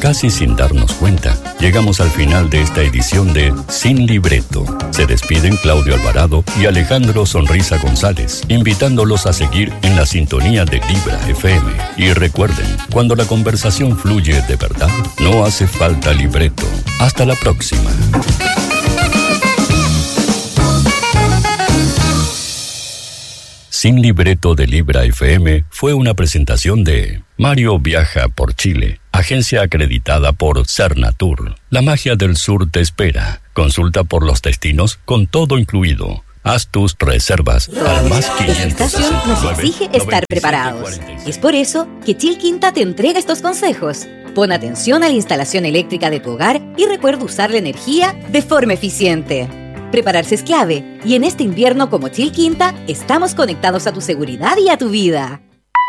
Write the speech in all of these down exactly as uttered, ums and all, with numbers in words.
Casi sin darnos cuenta, llegamos al final de esta edición de Sin Libreto. Se despiden Claudio Alvarado y Alejandro Sonrisa González, invitándolos a seguir en la sintonía de Libra F M. Y recuerden, cuando la conversación fluye de verdad, no hace falta libreto. Hasta la próxima. Sin Libreto de Libra F M fue una presentación de Mario Viaja por Chile, agencia acreditada por Cernatur. La magia del sur te espera. Consulta por los destinos con todo incluido. Haz tus reservas al más quinientos. Esta estación nos exige estar preparados. Es por eso que Chilquinta te entrega estos consejos. Pon atención a la instalación eléctrica de tu hogar y recuerda usar la energía de forma eficiente. Prepararse es clave, y en este invierno como Chilquinta, estamos conectados a tu seguridad y a tu vida.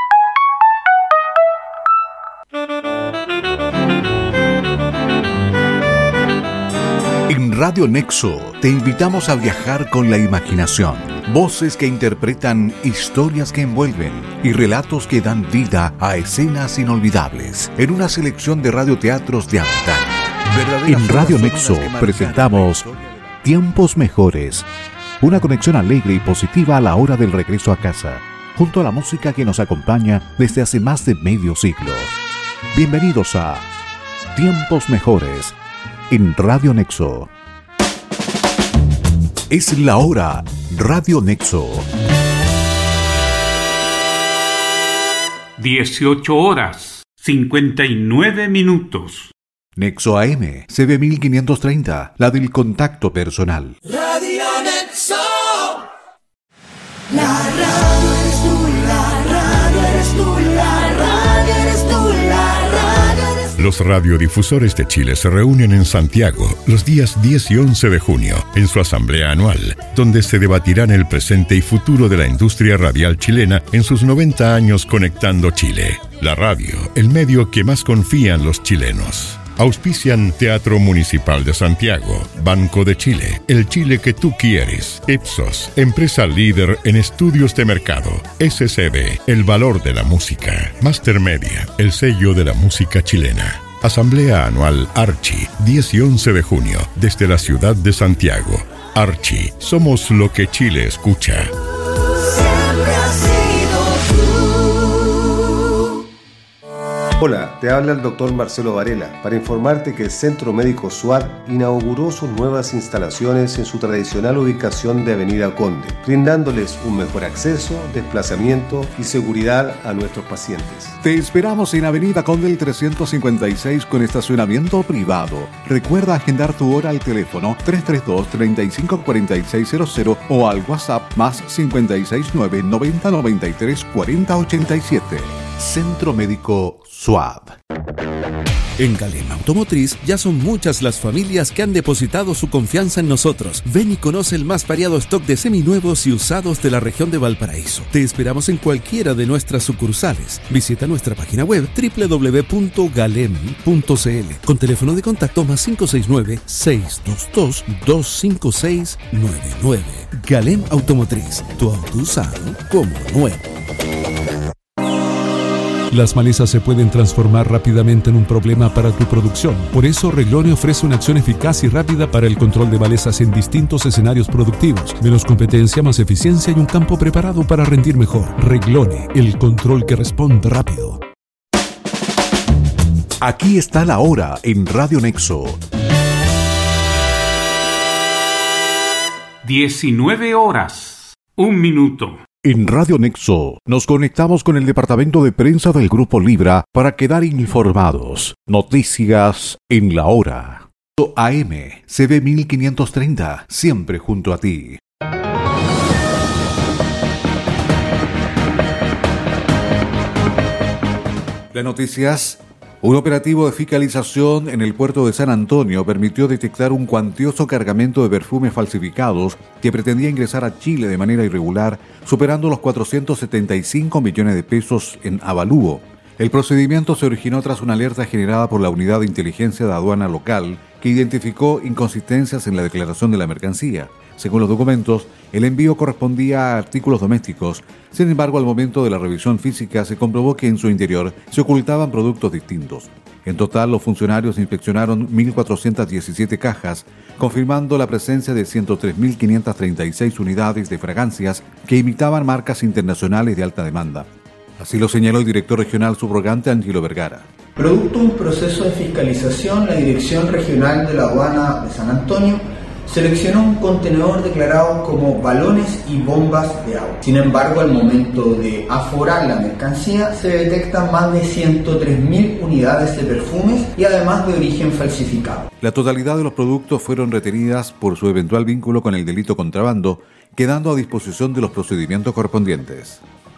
En Radio Nexo te invitamos a viajar con la imaginación. Voces que interpretan historias que envuelven y relatos que dan vida a escenas inolvidables en una selección de radioteatros de antaño. En Radio Nexo presentamos Tiempos Mejores, una conexión alegre y positiva a la hora del regreso a casa, junto a la música que nos acompaña desde hace más de medio siglo. Bienvenidos a Tiempos Mejores en Radio Nexo. Es la hora Radio Nexo. dieciocho horas, cincuenta y nueve minutos. Nexo A M, C B mil quinientos treinta, la del contacto personal. Radio Nexo. La radio eres tú, la radio eres tú, la radio eres tú, la radio eres tú. Los radiodifusores de Chile se reúnen en Santiago los días diez y once de junio en su asamblea anual, donde se debatirán el presente y futuro de la industria radial chilena en sus noventa años conectando Chile. La radio, el medio que más confían los chilenos. Auspician Teatro Municipal de Santiago, Banco de Chile, el Chile que tú quieres, Ipsos, empresa líder en estudios de mercado, S C B, el valor de la música, Master Media, el sello de la música chilena. Asamblea Anual Archi, diez y once de junio, desde la ciudad de Santiago. Archi, somos lo que Chile escucha. Siempre has sido tú. Hola, te habla el doctor Marcelo Varela para informarte que el Centro Médico SUAD inauguró sus nuevas instalaciones en su tradicional ubicación de Avenida Conde, brindándoles un mejor acceso, desplazamiento y seguridad a nuestros pacientes. Te esperamos en Avenida Conde trescientos cincuenta y seis con estacionamiento privado. Recuerda agendar tu hora al teléfono tres tres dos, tres cinco cuatro seis cero cero o al WhatsApp más cinco seis nueve, noventa noventa y tres, cuarenta ochenta y siete. Centro Médico SUAD. En Galem Automotriz ya son muchas las familias que han depositado su confianza en nosotros. Ven y conoce el más variado stock de seminuevos y usados de la región de Valparaíso. Te esperamos en cualquiera de nuestras sucursales. Visita nuestra página web doble u doble u doble u punto galem punto c l con teléfono de contacto más cinco seis nueve, seis dos dos, dos cinco seis nueve nueve. Galem Automotriz, tu auto usado como nuevo. Las malezas se pueden transformar rápidamente en un problema para tu producción. Por eso, Reglone ofrece una acción eficaz y rápida para el control de malezas en distintos escenarios productivos. Menos competencia, más eficiencia y un campo preparado para rendir mejor. Reglone, el control que responde rápido. Aquí está la hora en Radio Nexo. diecinueve horas, un minuto. En Radio Nexo nos conectamos con el departamento de prensa del Grupo Libra para quedar informados. Noticias en la hora. A M, C B mil quinientos treinta, siempre junto a ti. Las noticias. Un operativo de fiscalización en el puerto de San Antonio permitió detectar un cuantioso cargamento de perfumes falsificados que pretendía ingresar a Chile de manera irregular, superando los cuatrocientos setenta y cinco millones de pesos en avalúo. El procedimiento se originó tras una alerta generada por la Unidad de Inteligencia de Aduana Local, que identificó inconsistencias en la declaración de la mercancía. Según los documentos, el envío correspondía a artículos domésticos. Sin embargo, al momento de la revisión física se comprobó que en su interior se ocultaban productos distintos. En total, los funcionarios inspeccionaron mil cuatrocientas diecisiete cajas, confirmando la presencia de ciento tres mil quinientas treinta y seis unidades de fragancias que imitaban marcas internacionales de alta demanda. Así lo señaló el director regional subrogante Angelo Vergara. Producto de un proceso de fiscalización, la Dirección Regional de la Aduana de San Antonio seleccionó un contenedor declarado como balones y bombas de agua. Sin embargo, al momento de aforar la mercancía, se detectan más de ciento tres mil unidades de perfumes y además de origen falsificado. La totalidad de los productos fueron retenidas por su eventual vínculo con el delito contrabando, quedando a disposición de los procedimientos correspondientes.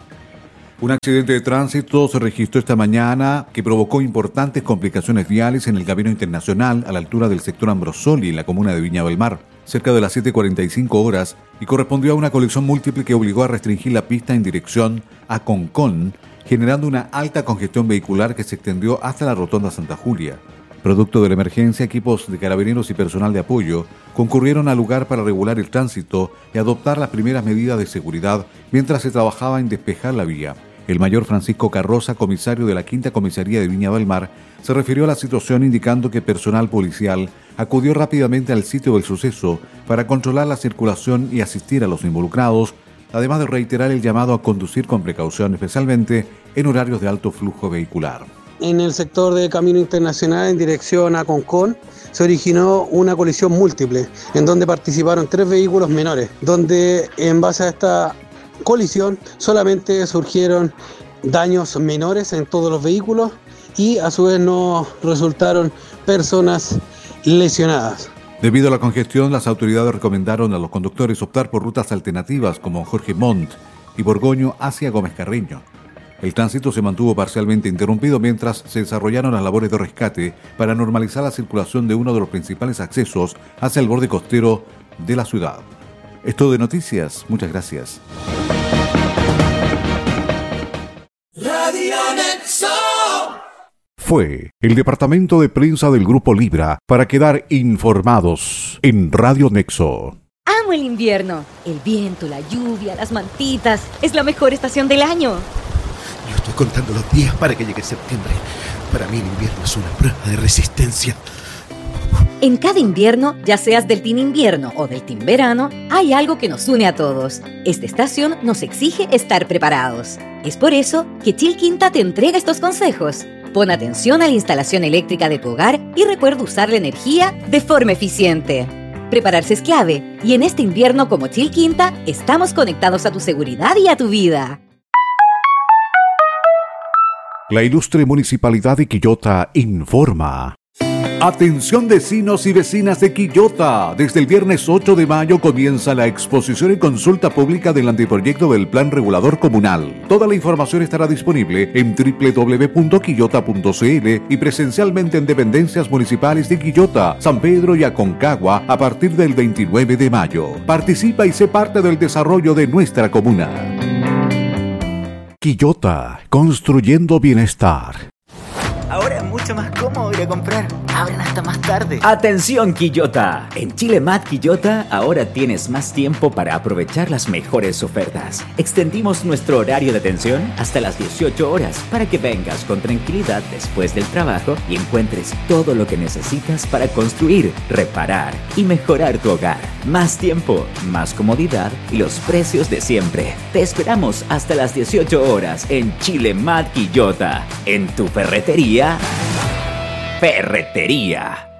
Un accidente de tránsito se registró esta mañana que provocó importantes complicaciones viales en el camino internacional a la altura del sector Ambrosoli en la comuna de Viña del Mar, cerca de las siete cuarenta y cinco horas, y correspondió a una colisión múltiple que obligó a restringir la pista en dirección a Concón, generando una alta congestión vehicular que se extendió hasta la rotonda Santa Julia. Producto de la emergencia, equipos de carabineros y personal de apoyo concurrieron al lugar para regular el tránsito y adoptar las primeras medidas de seguridad mientras se trabajaba en despejar la vía. El mayor Francisco Carroza, comisario de la Quinta Comisaría de Viña del Mar, se refirió a la situación indicando que personal policial acudió rápidamente al sitio del suceso para controlar la circulación y asistir a los involucrados, además de reiterar el llamado a conducir con precaución, especialmente en horarios de alto flujo vehicular. En el sector de Camino Internacional en dirección a Concón se originó una colisión múltiple en donde participaron tres vehículos menores, donde en base a esta colisión solamente surgieron daños menores en todos los vehículos y a su vez no resultaron personas lesionadas. Debido a la congestión, las autoridades recomendaron a los conductores optar por rutas alternativas como Jorge Montt y Borgoño hacia Gómez Carreño. El tránsito se mantuvo parcialmente interrumpido mientras se desarrollaron las labores de rescate para normalizar la circulación de uno de los principales accesos hacia el borde costero de la ciudad. Es todo de noticias. Muchas gracias. Radio Nexo. Fue el departamento de prensa del Grupo Libra para quedar informados en Radio Nexo. Amo el invierno. El viento, la lluvia, las mantitas. Es la mejor estación del año. Yo estoy contando los días para que llegue septiembre. Para mí el invierno es una prueba de resistencia. En cada invierno, ya seas del team invierno o del team verano, hay algo que nos une a todos. Esta estación nos exige estar preparados. Es por eso que Chilquinta te entrega estos consejos. Pon atención a la instalación eléctrica de tu hogar y recuerda usar la energía de forma eficiente. Prepararse es clave, y en este invierno como Chilquinta, estamos conectados a tu seguridad y a tu vida. La ilustre Municipalidad de Quillota informa. Atención vecinos y vecinas de Quillota. Desde el viernes ocho de mayo comienza la exposición y consulta pública del anteproyecto del Plan Regulador Comunal. Toda la información estará disponible en doble u doble u doble u punto quillota punto c l y presencialmente en dependencias municipales de Quillota, San Pedro y Aconcagua a partir del veintinueve de mayo. Participa y sé parte del desarrollo de nuestra comuna. Quillota, construyendo bienestar. Ahora es mucho más cómodo ir a comprar. Abren hasta más tarde. ¡Atención, Quillota! En Chilemat Quillota ahora tienes más tiempo para aprovechar las mejores ofertas. Extendimos nuestro horario de atención hasta las dieciocho horas para que vengas con tranquilidad después del trabajo y encuentres todo lo que necesitas para construir, reparar y mejorar tu hogar. Más tiempo, más comodidad y los precios de siempre. Te esperamos hasta las dieciocho horas en Chilemat Quillota. En tu ferretería... Ferretería.